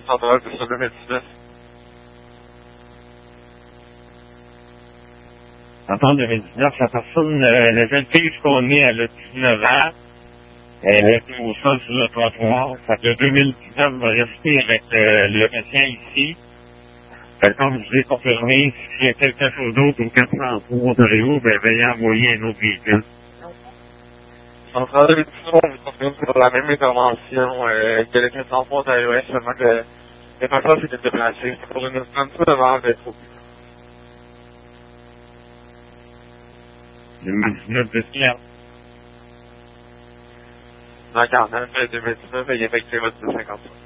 centrale de sur 2019. En 2019, la personne, la jeune fille qu'on est, elle a 19 ans. Elle est au sol sur le trottoir. Ça fait 2019, va rester avec le médecin ici. Comme je l'ai confirmé, s'il y a quelque chose d'autre au 403 Ontario, ben, veuillez envoyer un autre véhicule. Centrale de 2019, on vous confirme pour la même intervention que le 403 Ontario, seulement que les personnes s'étaient déplacées. C'est pour une peu devant d'être au Le 19 de Sierre. dans 49 2019, et il effectue votre 53.